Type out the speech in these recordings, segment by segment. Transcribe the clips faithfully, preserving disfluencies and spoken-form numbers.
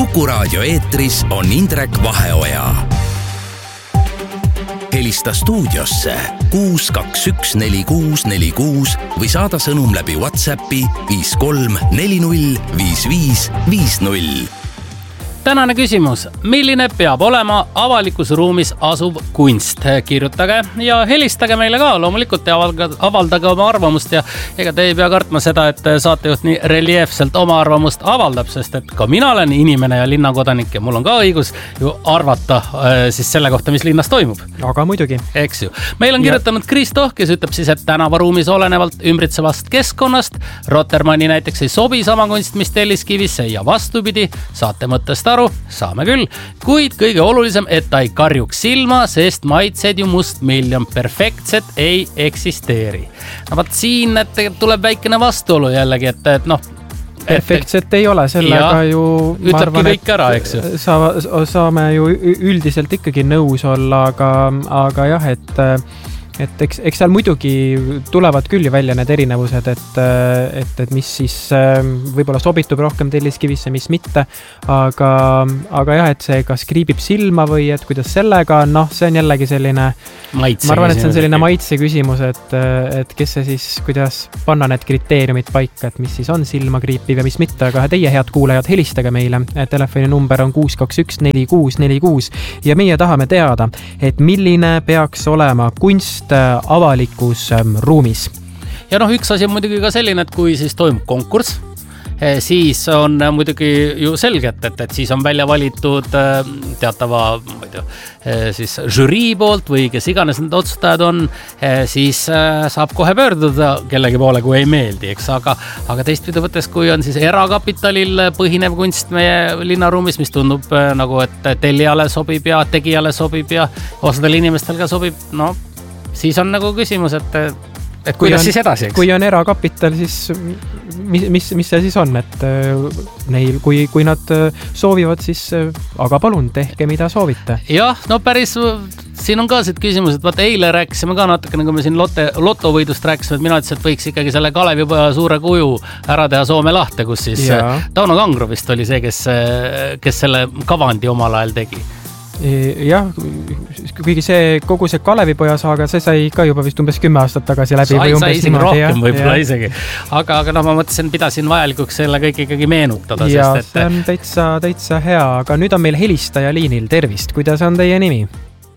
Kuku Raadio eetris on Indrek Vaheoja. Helista stuudiosse kuus kaks üks neli kuus neli kuus või saada sõnum läbi WhatsAppi viis kolm neli null viis viis viis null. Tänane küsimus, milline peab olema avalikus ruumis asuv kunst? Kirjutage ja helistage meile ka loomulikult ja avaldage oma arvamust ja ega te ei pea kartma seda, et saatejuht nii reljeefselt oma arvamust avaldab, sest et ka mina olen inimene ja linnakodanik ja mul on ka õigus ju arvata siis selle kohta, mis linnas toimub. Aga muidugi. Eks ju. Meil on kirjutanud Kristoh, kes ütleb siis, et tänavaruumis olenevalt ümbritsevast keskkonnast Rotermanni näiteks ei sobi sama kunst, mis Telliskivisse ja vastupidi, saate mõttest aru, saame küll, kuid kõige olulisem, et ta ei karjuks silma, sest maitsed ju must miljon perfektset ei eksisteeri. No vaat siin et tuleb väikene vastuolu jällegi, et, et noh, perfektset ei ole, sellega ju ütlebki arvan, kõik ära, eks ju. Saa, saame ju üldiselt ikkagi nõus olla, aga, aga jah, et et eks, eks seal muidugi tulevad küll välja need erinevused, et, et, et mis siis võib-olla sobitub rohkem Telliskivisse, mis mitte, aga, aga jah, et see kas kriibib silma või et kuidas sellega, noh, see on jällegi selline, maitse ma arvan, et see on selline maitse küsimus, et, et kes see siis, kuidas panna need kriteeriumid paika, et mis siis on silma kriipiv ja mis mitte, aga teie head kuulajad, helistage meile, telefoni number on kuus kaks üks neli kuus neli kuus ja meie tahame teada, et milline peaks olema kunst avalikus ruumis. Ja noh, üks asi on muidugi ka selline, et kui siis toimub konkurss, siis on muidugi ju selge, et, et siis on välja valitud teatava ma ei tea, siis žürii poolt või kes iganes need otsustajad on, siis saab kohe pöörduda kellegi poole, kui ei meeldi, eks, aga, aga teistpidi võttes, kui on siis erakapitalil põhinev kunst meie linnaruumis, mis tundub nagu, et tellijale sobib ja tegijale sobib ja osadel inimestel ka sobib, no siis on nagu küsimus, et, et kuidas on, siis edasi, eks? Kui on erakapital, siis mis, mis, mis see siis on, et neil, kui, kui nad soovivad, siis aga palun, tehke mida soovite. Jah, no päris, siin on ka siit küsimus, et vaata eile rääkisime ka natukene, kui me siin lotte, lotovõidust rääkisime, et mina ütlesin, et võiks ikkagi selle Kalevipoja suure kuju ära teha Soome lahte, kus siis ja. Tauno Kangro vist oli see, kes, kes selle kavandi omal ajal tegi. Jah, kuigi see, kogu see Kalevipoja saaga, see sai ka juba vist umbes kümme aastat tagasi läbi. Sai, sai isegi rohkem võib-olla isegi. Aga, aga no ma mõtlesin, pidasin vajalikuks selle kõik ikkagi meenutada. Ja sest, et... see on täitsa, täitsa hea, aga nüüd on meil helistaja liinil. Tervist, kuidas on teie nimi?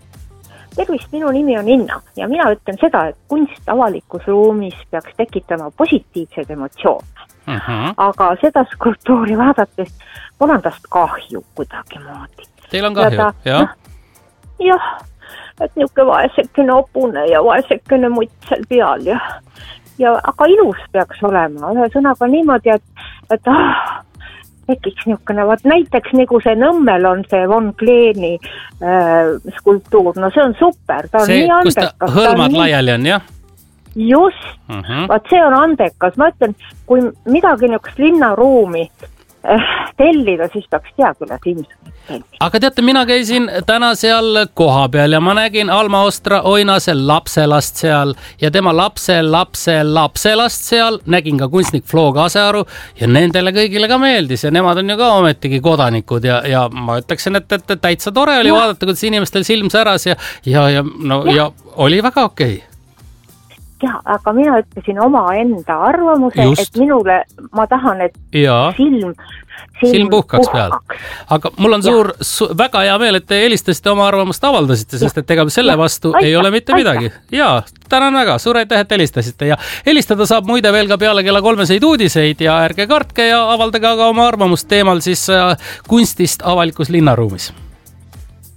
Tervist, minu nimi on Inna ja mina ütlen seda, et kunst avalikus ruumis peaks tekitama positiivseid emotsioone. Uh-huh. Aga seda skulptuuri vaadates pole tast kahju kuidagi moodi. Teil on kahju, ta, jah? Jah, et niuke vaesekene opune ja vaesekene mutt seal peal ja, ja aga ilus peaks olema, ühe sõnaga niimoodi, et, et ah, tekiks niukene, vaat näiteks nagu see Nõmmel on see Von Kleeni äh, skulptuur, no see on super, ta on see, nii andekas. See, kus ta hõlmad nii... laiali on, jah? Just, uh-huh. Vaat see on andekas, ma ütlen, kui midagi niukest linnaruumi tellida, siis peaks tea küll, et inimesed tellida. Aga teate, mina käisin täna seal koha peal ja ma nägin Alma Ostra Oinase lapselast seal ja tema lapse, lapse, lapselast seal. Nägin ka kunstnik Flo Kasearu ja nendele kõigile ka meeldis ja nemad on ju ka ometigi kodanikud ja, ja ma ütleksin, et, et täitsa tore oli ja. Vaadata, kuidas inimestel silm säras ja, ja, ja, no, ja. Ja oli väga okei. Okay. Ja, aga mina ütlesin oma enda arvamuse, just. Et minule, ma tahan, et ja. Silm, silm, silm puhkaks, puhkaks peal. Aga mul on suur, su, väga hea meel, et te helistasite oma arvamust avaldasite, sest et ega selle ja. Vastu aita, ei ole mitte aita. Midagi. Ja, tänan väga, suur aitäh, et helistasite ja helistada saab muide veel ka peale kella kolmeseid uudiseid ja ärge kartke ja avaldage aga oma arvamust teemal siis kunstist avalikus linnaruumis.